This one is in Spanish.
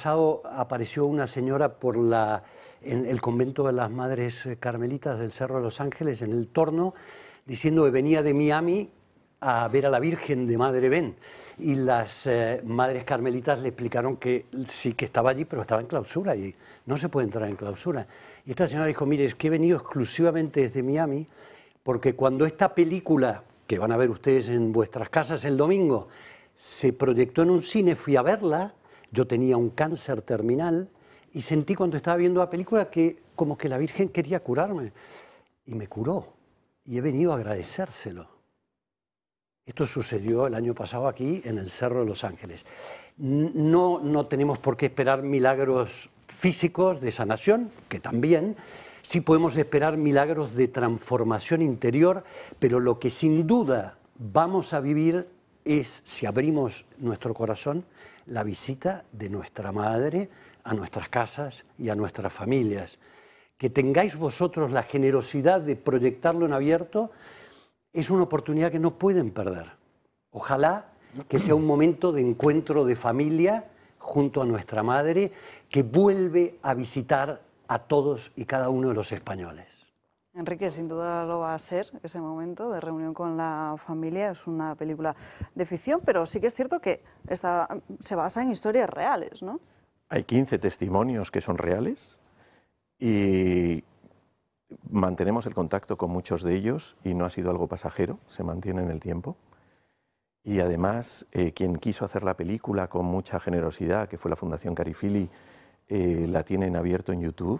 pasado apareció una señora en el convento de las Madres Carmelitas del Cerro de los Ángeles, en el Torno, diciendo que venía de Miami a ver a la Virgen de Madre Ben. Y las Madres Carmelitas le explicaron que sí que estaba allí, pero estaba en clausura y no se puede entrar en clausura. Y esta señora dijo, mire, es que he venido exclusivamente desde Miami porque cuando esta película, que van a ver ustedes en vuestras casas el domingo, se proyectó en un cine, fui a verla, yo tenía un cáncer terminal y sentí cuando estaba viendo la película que como que la Virgen quería curarme. Y me curó. Y he venido a agradecérselo. Esto sucedió el año pasado aquí en el Cerro de los Ángeles. No tenemos por qué esperar milagros físicos de sanación, que también. Sí podemos esperar milagros de transformación interior, pero lo que sin duda vamos a vivir es, si abrimos nuestro corazón, la visita de nuestra Madre a nuestras casas y a nuestras familias. Que tengáis vosotros la generosidad de proyectarlo en abierto es una oportunidad que no pueden perder. Ojalá que sea un momento de encuentro de familia junto a nuestra Madre, que vuelve a visitar a todos y cada uno de los españoles. Enrique, sin duda lo va a ser ese momento de reunión con la familia. Es una película de ficción, pero sí que es cierto que se basa en historias reales, ¿no? Hay 15 testimonios que son reales y mantenemos el contacto con muchos de ellos y no ha sido algo pasajero, se mantiene en el tiempo. Y además, quien quiso hacer la película con mucha generosidad, que fue la Fundación Carifili, la tiene en abierto en YouTube